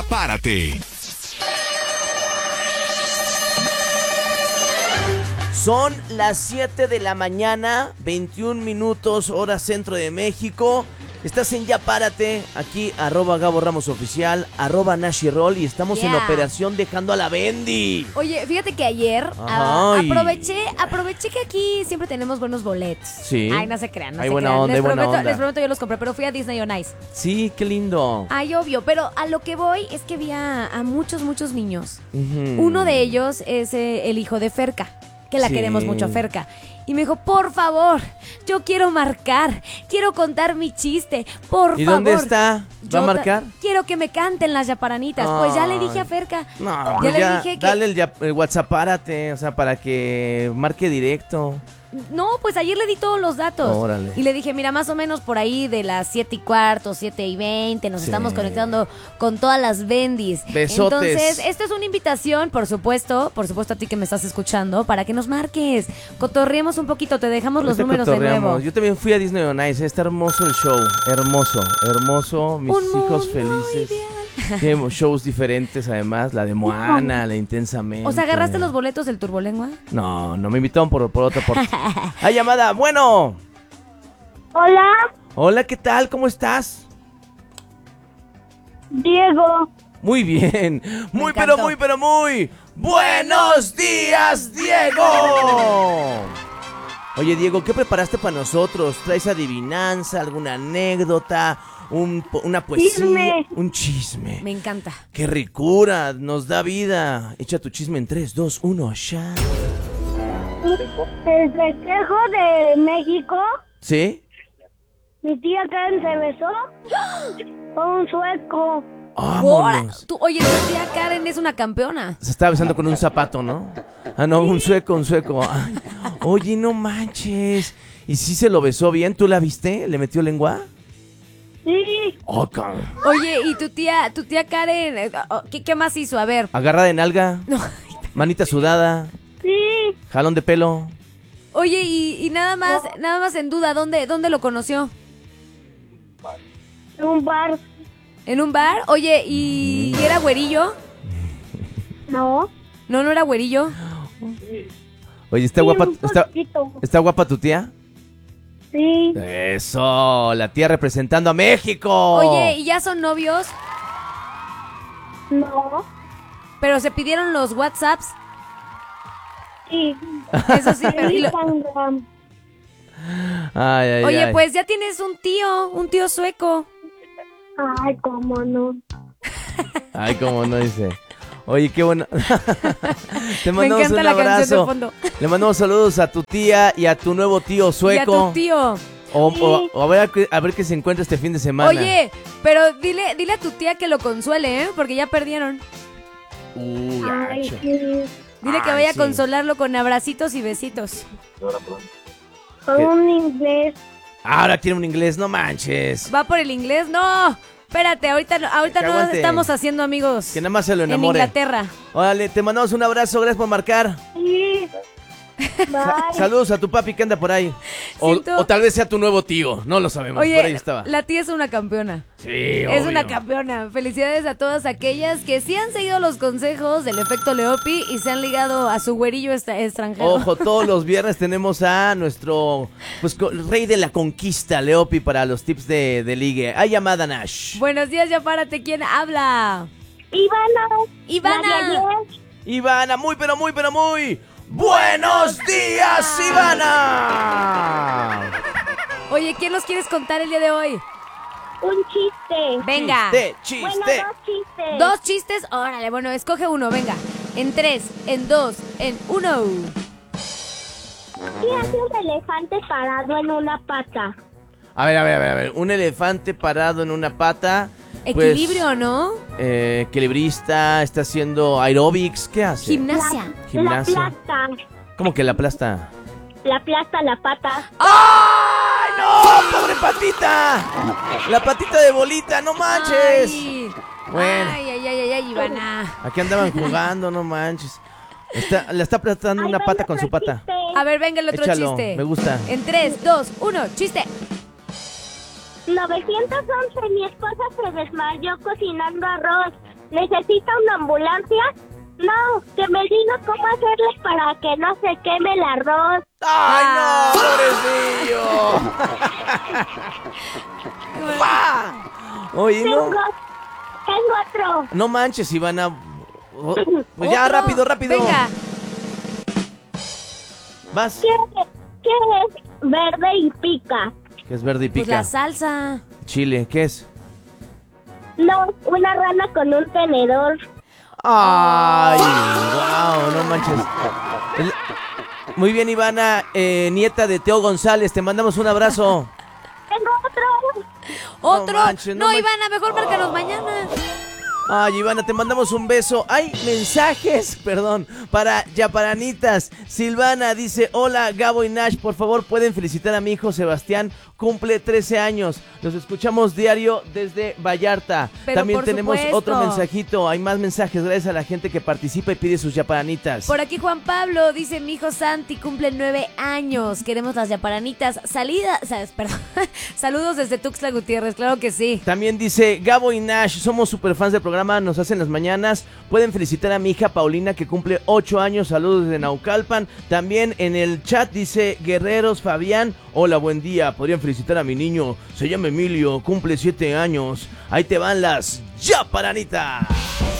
Párate. Son las 7 de la mañana, 21 minutos, hora centro de México. Estás en Ya Párate, aquí @Gabo Ramos Oficial, @Nashirol, y estamos en operación dejando a la Bendy. Oye, fíjate que ayer aproveché que aquí siempre tenemos buenos boletos. Sí. Ay, no se crean, no hay se buena crean. onda, hay buena onda. Les prometo, yo los compré, pero fui a Disney on Ice. Sí, qué lindo. Ay, obvio, pero a lo que voy es que vi a muchos niños. Ujú. Uno de ellos es el hijo de Ferca, que la Sí. queremos mucho a Ferca. Y me dijo, por favor, yo quiero marcar, quiero contar mi chiste, por favor. ¿Y dónde está? ¿Va a marcar? Quiero que me canten las yaparanitas. Pues ya le dije a Ferca. No, ya pues le dije que... dale el WhatsApp, párate, o sea, para que marque directo. No, pues ayer le di todos los datos. Órale. Y le dije, mira, más o menos por ahí de las 7:15, 7:20, nos Sí. estamos conectando con todas las bendis. Besotes. Entonces, esto es una invitación, por supuesto a ti que me estás escuchando, para que nos marques. Cotorriemos un poquito, te dejamos los Ahorita números de cotorreamos. nuevo. Yo también fui a Disney on Ice, está hermoso el show, hermoso, mis Un hijos mundo felices. ideal. Tiene shows diferentes además, la de Moana, la Intensamente. O sea, ¿agarraste los boletos del Turbolengua? No, me invitaron por otra parte. ¡Hay llamada! Bueno. Hola, Hola, ¿qué tal? ¿Cómo estás? Diego. Muy bien. Muy, pero encantó. muy. ¡Buenos días, Diego! Oye, Diego, ¿qué preparaste para nosotros? ¿Traes adivinanza, alguna anécdota, una poesía? Chisme. Un chisme. Me encanta. ¡Qué ricura! Nos da vida. Echa tu chisme en 3, 2, 1, ya. El festejo de México, ¿Sí? mi tía Karen se besó con un sueco. ¡Vámonos! Oye, tu tía Karen es una campeona. Se estaba besando con un zapato, ¿no? Ah, no, un sueco. Ay, oye, no manches. ¿Y si se lo besó bien? ¿Tú la viste? ¿Le metió lengua? Sí, Oh, cabrón. Oye, ¿y tu tía Karen, qué más hizo? A ver. Agarrada de nalga. No. Manita sudada. sí, Jalón de pelo. Oye, y nada más en duda, ¿dónde lo conoció? en un bar. ¿En un bar? Oye, ¿y era güerillo? No, No era güerillo. Oye, ¿está sí, guapa? un ¿Está, poquito. ¿Está guapa tu tía? Sí, Eso, la tía representando a México. Oye, ¿y ya son novios? no, Pero se pidieron los WhatsApps. sí. Eso sí, pero... Instagram. Ay, Oye, ay. pues ya tienes un tío sueco. Ay, cómo no. Ay, cómo no dice. Oye, qué bueno. Te Me mandamos encanta un la canción de abrazo. fondo. Le mandamos saludos a tu tía y a tu nuevo tío Y a sueco. tu tío. O a ver qué se encuentra este fin de semana. Oye, pero dile a tu tía que lo consuele, ¿eh? Porque ya perdieron. Ay, Gacho. sí. Dile que Ay, vaya a sí. consolarlo con abracitos y besitos. Con ¿Qué? un inglés. Ahora quiere un inglés, no manches. ¿Va por el inglés? No, espérate, ahorita no aguante. estamos haciendo amigos Que nada más se lo en enamore. Inglaterra. Órale, te mandamos un abrazo, gracias por marcar. Sí. Bye. Saludos a tu papi que anda por ahí. O, Siento- o tal vez sea tu nuevo tío, no lo sabemos, por ahí Oye, estaba. la tía es una campeona. Sí, Es obvio. una campeona. Felicidades a todas aquellas que sí han seguido los consejos del efecto Leopi y se han ligado a su güerillo extranjero. Ojo, todos los viernes tenemos a nuestro rey de la conquista, Leopi, para los tips de ligue. Hay llamada, Nash. Buenos días, ya párate. ¿Quién habla? Ivana. Ivana. Ivana, muy. ¡Buenos días, Ivana! Oye, ¿qué nos quieres contar el día de hoy? Un chiste. Venga. Chiste. Bueno, dos chistes. ¿Dos chistes? Órale, bueno, escoge uno, venga. En 3, en 2, en 1. ¿Qué hace un elefante parado en una pata? A ver. Un elefante parado en una pata. pues, Equilibrio, ¿no? Equilibrista, está haciendo aerobics. ¿Qué hace? Gimnasia. Gimnasia. La aplasta. ¿Cómo que la aplasta? La aplasta la pata. ¡Ay, no! ¡Pobre patita! La patita de bolita, no manches. Ay. Bueno. Ay, Ivana. Aquí andaban jugando, no manches. Le está aplastando una Ahí va pata el con otro su pata. chiste. A ver, venga el otro Échalo, chiste. me gusta. En 3, 2, 1, chiste. 911, mi esposa se desmayó cocinando arroz. ¿Necesita una ambulancia? No, que me diga cómo hacerle para que no se queme el arroz. ¡Ay, no, pobrecillo! ¡Pa! Oye, no, Tengo otro. no manches, Ivana. Pues ya, ¿Otro? rápido. Venga. Vas. ¿Qué es verde y pica? ¿Qué es verde y Pues pica? la salsa. Chile, ¿qué es? No, una rana con un tenedor. ¡Ay! ¡Wow! No manches. Muy bien, Ivana, nieta de Teo González, te mandamos un abrazo. Tengo otro. ¿Otro? manches, no No, manches. Ivana, mejor márcanos mañana. Ay, Ivana, te mandamos un beso. Hay mensajes, perdón, para Yaparanitas. Silvana dice, hola, Gabo y Nash, por favor, pueden felicitar a mi hijo Sebastián, cumple 13 años. Los escuchamos diario desde Vallarta. Pero También por tenemos supuesto. otro mensajito. Hay más mensajes, gracias a la gente que participa y pide sus Yaparanitas. Por aquí Juan Pablo dice, mi hijo Santi cumple 9 años. Queremos las yaparanitas. Perdón. Saludos desde Tuxtla Gutiérrez, claro que sí. También dice, Gabo y Nash, somos super fans del programa, nos hacen las mañanas. Pueden felicitar a mi hija Paulina que cumple 8 años, saludos desde Naucalpan. También en el chat dice, Guerreros Fabián, hola, buen día. Podrían felicitar a mi niño, se llama Emilio, cumple 7 años. Ahí te van las Yaparanitas.